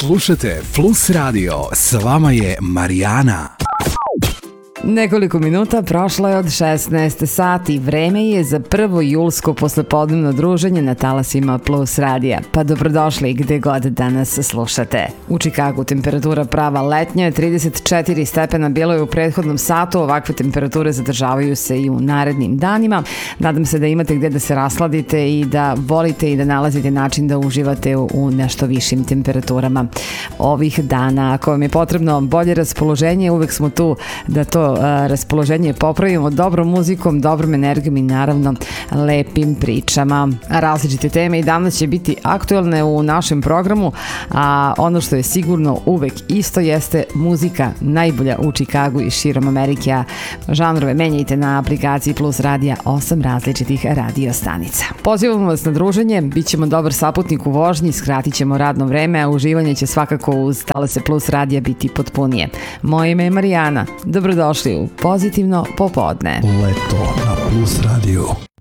Slušajte Plus Radio, s vama je Marijana. Nekoliko minuta prošlo je od 16 sati. Vreme je za prvo julsko poslepodnevno druženje na talasima Plus radija. Pa dobrodošli gde god danas slušate. U Čikagu temperatura prava letnja je 34 stepena, bilo je u prethodnom satu. Ovakve temperature zadržavaju se i u narednim danima. Nadam se da imate gde da se rasladite i da volite i da nalazite način da uživate u nešto višim temperaturama ovih dana. Ako vam je potrebno bolje raspoloženje, uvek smo tu da to raspoloženje popravimo dobrom muzikom, dobrom energijom i naravno lepim pričama. Različite teme i danas će biti aktuelne u našem programu, a ono što je sigurno uvek isto jeste muzika najbolja u Čikagu i širom Amerike, a žanrove menjajte na aplikaciji Plus radija 8 različitih radio stanica. Pozivamo vas na druženje, bit ćemo dobar saputnik u vožnji, skratit ćemo radno vreme, a uživanje će svakako uz talase Plus radija biti potpunije. Moje ime je Marijana, dobrodošli u Pozitivno popodne. Leto na Plus radiju.